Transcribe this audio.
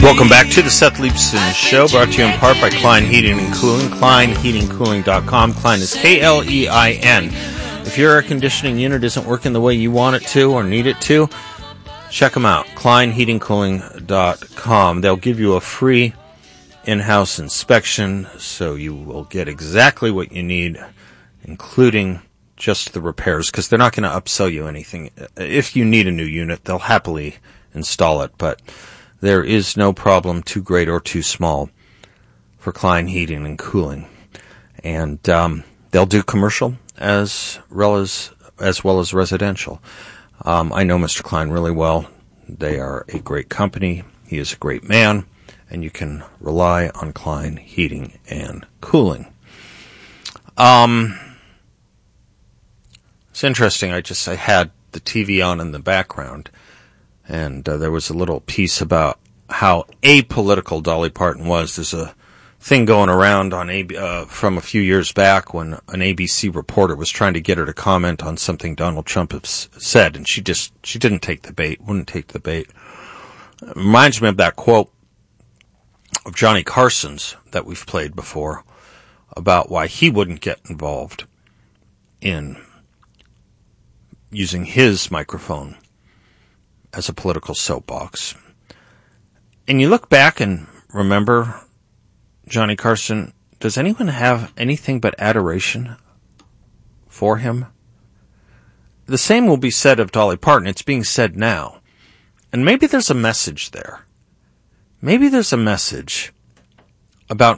Welcome back to the Seth Leibson Show, brought to you in part by Klein Heating and Cooling, KleinHeatingCooling.com. Klein is K-L-E-I-N. If your air conditioning unit isn't working the way you want it to or need it to, check them out, KleinHeatingCooling.com. They'll give you a free in-house inspection, so you will get exactly what you need, including just the repairs, because they're not going to upsell you anything. If you need a new unit, they'll happily install it, but there is no problem too great or too small for Klein Heating and Cooling. And they'll do commercial as well as residential. I know Mr. Klein really well. They are a great company. He is a great man, and you can rely on Klein Heating and Cooling. It's interesting. I had the TV on in the background, and there was a little piece about how apolitical Dolly Parton was. There's a thing going around on from a few years back when an ABC reporter was trying to get her to comment on something Donald Trump has said, and she didn't take the bait, wouldn't take the bait. It reminds me of that quote of Johnny Carson's that we've played before about why he wouldn't get involved in using his microphone as a political soapbox. And you look back and remember Johnny Carson. Does anyone have anything but adoration for him? The same will be said of Dolly Parton. It's being said now. And maybe there's a message there. Maybe there's a message about